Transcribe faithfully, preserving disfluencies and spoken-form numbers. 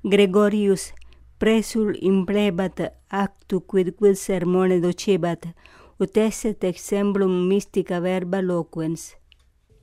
Gregorius presul implebat actu quid quid sermone docebat, ut esset exemplum mystica verba loquens.